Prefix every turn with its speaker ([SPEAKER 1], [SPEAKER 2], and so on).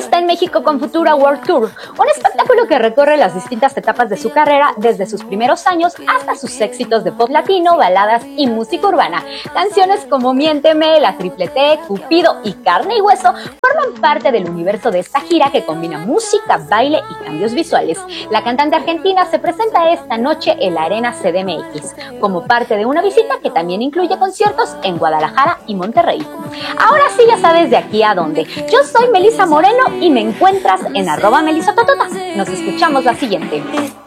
[SPEAKER 1] está en México con Futura World Tour, un espectáculo que recorre las distintas etapas de su carrera desde sus primeros años hasta sus éxitos de pop latino, baladas y música urbana. Canciones como Miénteme, La Triple T, Cupido y Carne y Hueso forman parte del universo de esta gira que combina música, baile y cambios visuales. La cantante argentina se presenta esta noche en la Arena CDMX, como parte de una visita que también incluye conciertos en Guadalajara y Monterrey. Ahora sí ya sabes de aquí a dónde. Yo soy Melissa Moreno y me encuentras en @melisototota. Nos escuchamos la siguiente.